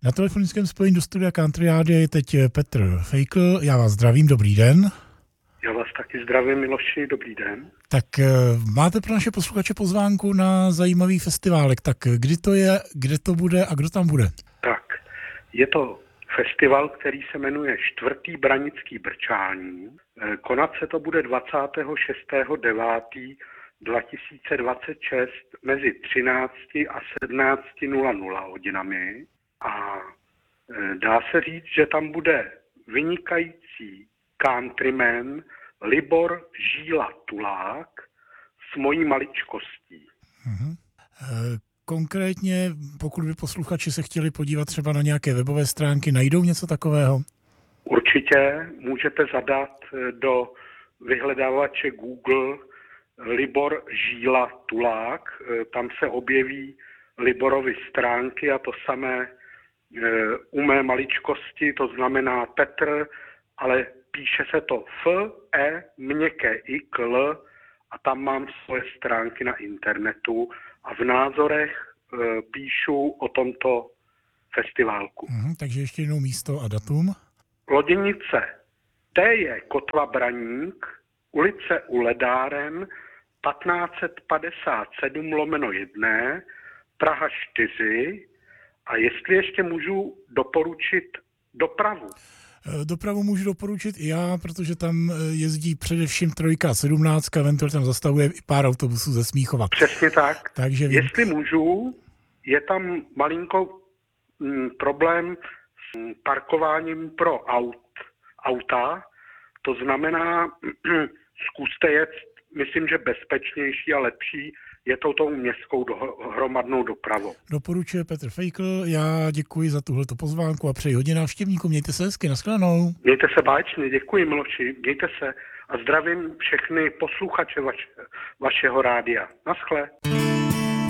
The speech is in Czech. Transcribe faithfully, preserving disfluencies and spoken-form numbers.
Na telefonickém spojení do studia Country Rádia je teď Petr Feikl. Já vás zdravím, dobrý den. Já vás taky zdravím, Miloši, dobrý den. Tak máte pro naše posluchače pozvánku na zajímavý festiválek. Tak kdy to je, kde to bude a kdo tam bude? Tak, je to festival, který se jmenuje Čtvrtý branický brčální. Konat se to bude dvacátého šestého devátého dva tisíce dvacet šest mezi třinácti a sedmnácti hodinami. A dá se říct, že tam bude vynikající countryman Libor Žíla Tulák s mojí maličkostí. Mhm. Konkrétně, pokud by posluchači se chtěli podívat třeba na nějaké webové stránky, najdou něco takového? Určitě můžete zadat do vyhledávače Google Libor Žíla Tulák. Tam se objeví Liborovy stránky a to samé u mé maličkosti, to znamená Petr, ale píše se to F, E, měkké I, K, L a tam mám svoje stránky na internetu a v názorech e, píšu o tomto festiválku. Mhm, takže ještě jednou místo a datum. Loděnice T je Kotva Braník, ulice U Ledáren, patnáct padesát sedm lomeno jedna, Praha čtyři. A jestli ještě můžu doporučit dopravu. Dopravu můžu doporučit i já, protože tam jezdí především trojka a sedmnáctka, eventuálně tam zastavuje i pár autobusů ze Smíchova. Přesně tak. Takže jestli můžu, je tam malinko m, problém s parkováním pro aut, auta. To znamená, zkuste jet, myslím, že bezpečnější a lepší je to tou městskou do, hromadnou dopravou. Doporučuje Petr Feikl, já děkuji za tuhleto pozvánku a přeji hodně návštěvníků. Mějte se hezky, nashledanou. Mějte se báječně, děkuji Miloši, mějte se a zdravím všechny posluchače vaše, vašeho rádia. Naschle.